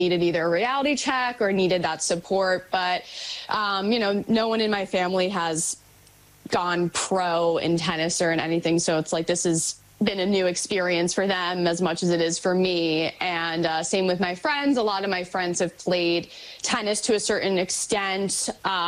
needed either a reality check or needed that support. But, you know, no one in my family has gone pro in tennis or in anything. So it's like this has been a new experience for them as much as it is for me. And same with my friends. A lot of my friends have played tennis to a certain extent.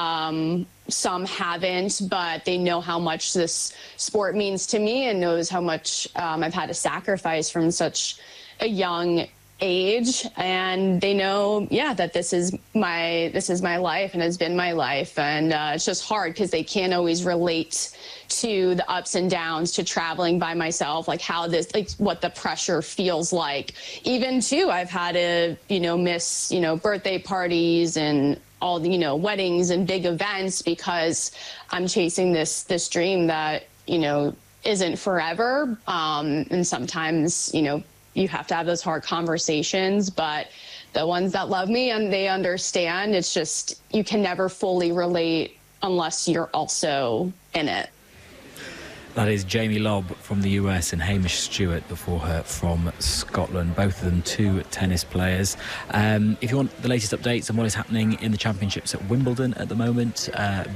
Some haven't, but they know how much this sport means to me and knows how much I've had to sacrifice from such a young age, and they know, yeah, that this is my life and has been my life. And it's just hard because they can't always relate to the ups and downs, to traveling by myself, like how this, like what the pressure feels like. Even too, I've had to, you know, miss, you know, birthday parties and all the, you know, weddings and big events because I'm chasing this dream that, you know, isn't forever. And sometimes, you know, you have to have those hard conversations, but the ones that love me and they understand, it's just, you can never fully relate unless you're also in it. That is Jamie Lobb from the US and Hamish Stewart before her from Scotland, both of them two tennis players. If you want the latest updates on what is happening in the championships at Wimbledon at the moment,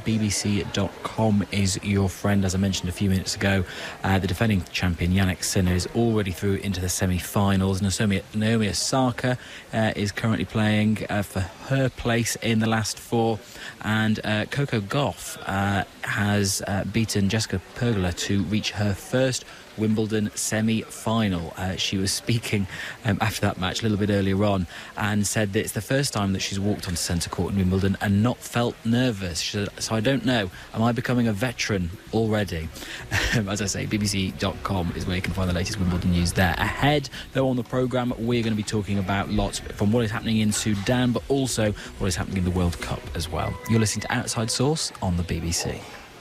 bbc.com is your friend. As I mentioned a few minutes ago, the defending champion Jannik Sinner is already through into the semi-finals. Naomi Osaka is currently playing for her place in the last four, and Coco Gauff has beaten Jessica Pegula to reach her first Wimbledon semi-final. She was speaking after that match a little bit earlier on and said that it's the first time that she's walked onto centre court in Wimbledon and not felt nervous. She said, so I don't know, am I becoming a veteran already? As I say, bbc.com is where you can find the latest Wimbledon news there. Ahead, though, on the programme, we're going to be talking about lots from what is happening in Sudan, but also what is happening in the World Cup as well. You're listening to Outside Source on the BBC.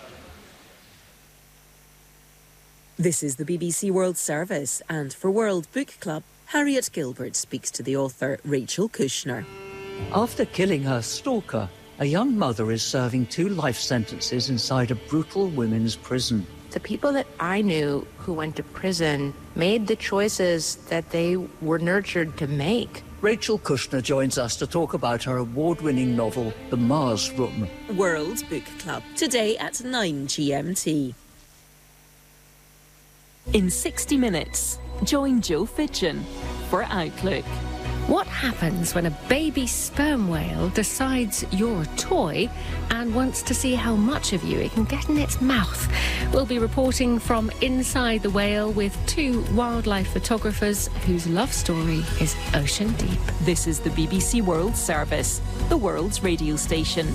This is the BBC World Service, and for World Book Club, Harriet Gilbert speaks to the author Rachel Kushner. After killing her stalker, a young mother is serving 2 life sentences inside a brutal women's prison. The people that I knew who went to prison made the choices that they were nurtured to make. Rachel Kushner joins us to talk about her award-winning novel, The Mars Room. World Book Club, today at 9 GMT. In 60 minutes, join Joe Fitchin for Outlook. What happens when a baby sperm whale decides you're a toy and wants to see how much of you it can get in its mouth? We'll be reporting from inside the whale with 2 wildlife photographers whose love story is ocean deep. This is the BBC World Service, the world's radio station.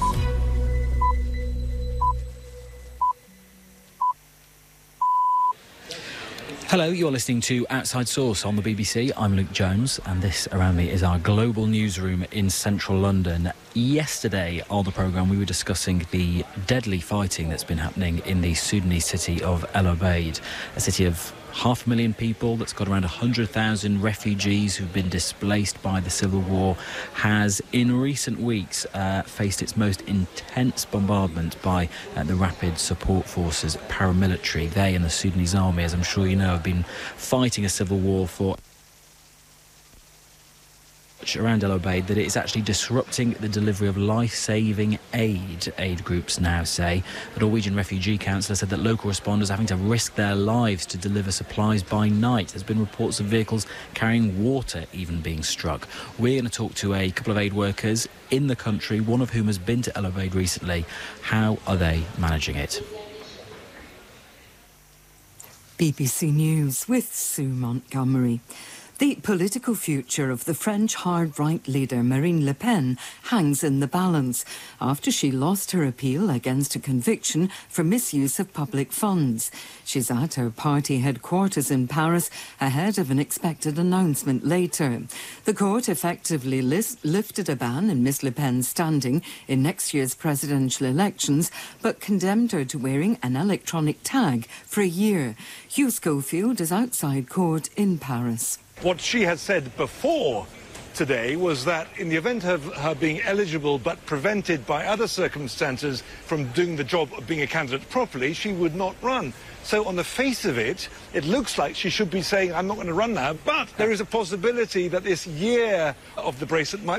Hello, you're listening to Outside Source on the BBC. I'm Luke Jones, and this around me is our global newsroom in central London. Yesterday on the programme, we were discussing the deadly fighting that's been happening in the Sudanese city of El Obeid, a city of 500,000 people that's got around 100,000 refugees who've been displaced by the civil war, has in recent weeks faced its most intense bombardment by the Rapid Support Forces paramilitary. They and the Sudanese army, as I'm sure you know, have been fighting a civil war for around El Obeid that it is actually disrupting the delivery of life-saving aid. Aid groups now say. The Norwegian Refugee Council said that local responders are having to risk their lives to deliver supplies by night. There's been reports of vehicles carrying water even being struck. We're going to talk to a couple of aid workers in the country, one of whom has been to El Obeid recently. How are they managing it? BBC News with Sue Montgomery. The political future of the French hard-right leader Marine Le Pen hangs in the balance after she lost her appeal against a conviction for misuse of public funds. She's at her party headquarters in Paris ahead of an expected announcement later. The court effectively lifted a ban on Ms Le Pen's standing in next year's presidential elections, but condemned her to wearing an electronic tag for a year. Hugh Schofield is outside court in Paris. What she has said before today was that in the event of her being eligible but prevented by other circumstances from doing the job of being a candidate properly, she would not run. So on the face of it, it looks like she should be saying, I'm not going to run now, but there is a possibility that this year of the bracelet might